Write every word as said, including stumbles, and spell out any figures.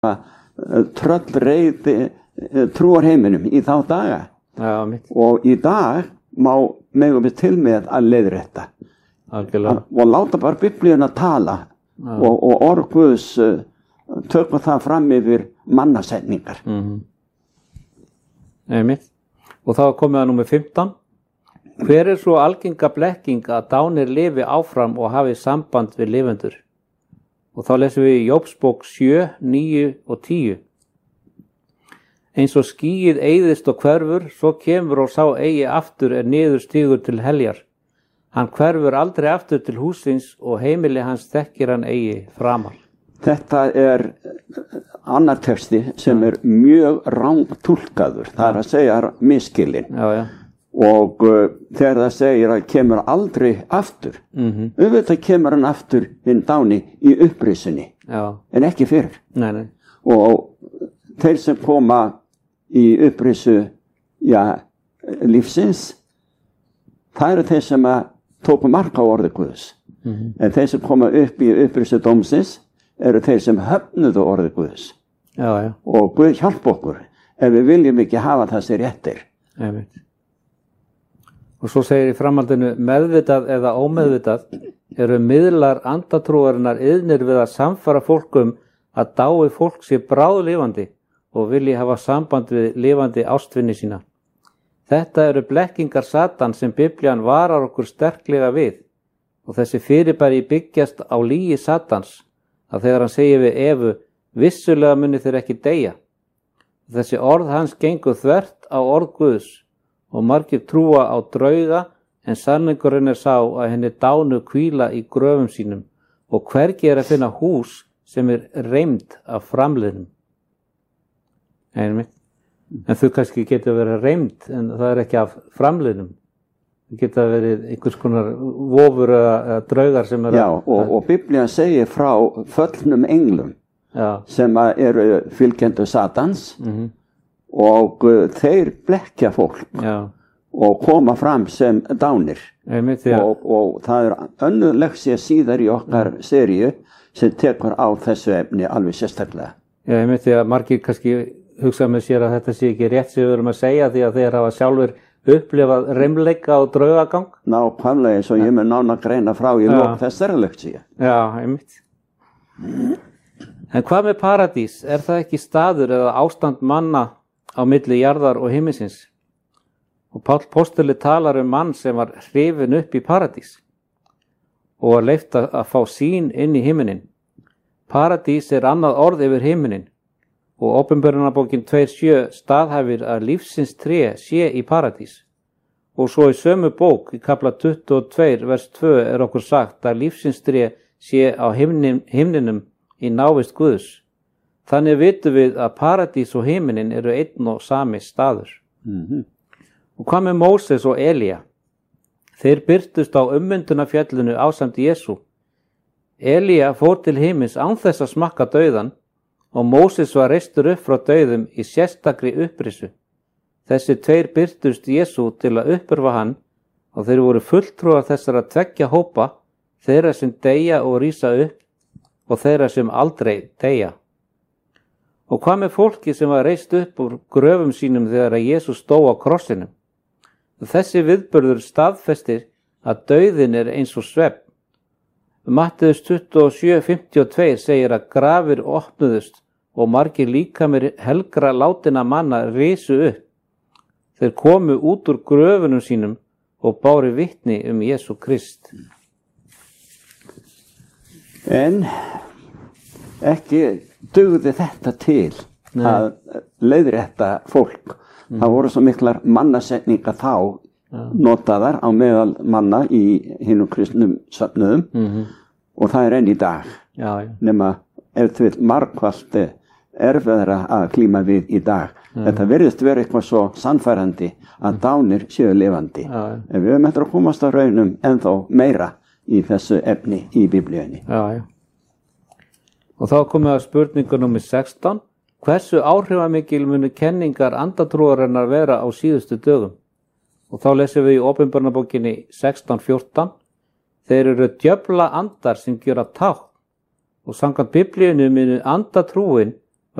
tröllreiði trúarheiminum í þá daga. Já, mitt. Og í dag má megum við til með að leiðrétta. Algjörlega. Og láta bara biblíuna tala og, og orð Guðs uh, tökum það fram yfir mannasetningar. Mm-hmm. Einmitt. Og þá komið að númer fimmtán. Hver er svo algenga blekking að dánir lifi áfram og hafi samband við lifendur? Og þá lesum við í Jóbsbók sjö, níu og tíu. Eins og skýið eyðist og hverfur, svo kemur og sá eigi aftur er niður stígur til heljar. Hann hverfur aldrei aftur til húsins og heimili hans þekkir hann eigi framar. Þetta er annar texti sem er mjög rangtúlkaður. Það er að segja misskilinn. Já, já. Og uh, þegar það segir að kemur aldrei aftur, mm-hmm. auðvitað kemur hann aftur hinn dáni í upprisunni, en ekki fyrir. Nei, nei. Og þeir sem koma í upprisu ja, lífsins, það eru þeir sem að tóku mark á orði Guðs. Mm-hmm. En þeir sem koma upp í upprisu dómsins eru þeir sem höfnuðu orði Guðs. Já, já. Og Guð hjálp okkur ef við viljum ekki hafa það sér réttir. Ég veit. Og svo segir í framhaldinu, meðvitað eða ómeðvitað eru miðlar andatrúarinnar iðnir við að samfara fólkum að dái fólk sé bráðlifandi og vilji hafa samband við lifandi ástvinni sína. Þetta eru blekkingar Satan sem Biblían varar okkur sterklega við og þessi fyrirbæri byggjast á lygi Satans að þegar hann segir við Evu, vissulega muni þeir ekki deyja. Þessi orð hans gengur þvert á orð Guðs og margir trúa á drauga en sannleikurinn er sá að henni dánu hvíla í gröfum sínum og hvergi er að finna hús sem er reimt af framliðnum. Einmitt. En þau kannski getur verið reimt en það er ekki af framliðnum. Það getur verið einhvers konar vofur eða draugar sem er Já, og, og Biblían segir frá föllnum englum Já. Sem eru fylgjendur Satans. Mm-hmm. Og uh, þeir blekkja fólk Já. Og koma fram sem dánir. Einmitt, ja. og, og það er önnur leksía síðar í okkar mm. seríu sem tekur á þessu efni alveg sérstaklega. Já, ég myndi að margir kannski hugsa með sér að þetta sé ekki rétt sem við erum að segja því að þeir hafa sjálfur upplifað reimleika og draugagang. Nákvæmlega eins og ég mun nána greina frá í lok þessara leksía. Já, einmitt. En hvað með paradís? Er það ekki staður eða ástand manna á milli jarðar og himminsins? Og Páll postuli talar um mann sem var hrifinn upp í paradís og var leyft að, að fá sýn inn í himminin. Paradís er annað orð yfir himminin og Opinberunarbókin tvö sjö staðhæfir að lífsins tré sé í paradís. Og svo í sömu bók í kafla tuttugu og tvö vers tvö er okkur sagt að lífsins tré sé á himnin, himninum í návist Guðs. Þannig vitum við að paradís og himinin eru einn og sami staður. Mm-hmm. Og hvað með Móses og Elía? Þeir birtust á ummyndunarfjallinu ásamt Jesú. Elía fór til himins án þess að smakka dauðan og Móses var reistur upp frá dauðum í sérstakri upprisu. Þessi tveir birtust Jesú til að uppörfa hann og þeir voru fulltrúar þessara tveggja hópa, þeirra sem deyja og rísa upp og þeirra sem aldrei deyja. Og hvað með fólki sem var reist upp úr gröfum sínum þegar að Jesús stóð á krossinum? Þessi viðburður staðfestir að dauðinn er eins og svefn. Matteus tuttugu og sjö fimmtíu og tvö segir að grafir opnuðust og margir líkamir helgra látinna manna risu upp. Þeir komu út úr gröfunum sínum og báru vitni um Jesú Krist. En ekki dugði þetta til Nei. Að leiðrétta fólk. Mm. Það voru svo miklar mannasetningar þá ja. Notaðar á meðal manna í hinum kristnum söfnuðum mm-hmm. og það er enn í dag. Já, já. Nema ef til margfalt erfiðara að klíma við í dag. Mm. Þetta virðist vera eitthvað svo sannfærandi að dánir séu lifandi. Já, já. En við höfum eftir að komast á raunum ennþá meira í þessu efni í Biblíunni. Já, já. Og þá komum við að spurningu númer sextán. Hversu áhrifamikil munu kenningar andatrúarinnar vera á síðustu dögum? Og þá lesum við í Opinberunarbókinni sextán fjórtán. Þeir eru djöfla andar sem gera tákn og samkvæmt Biblíunni munu andatrúin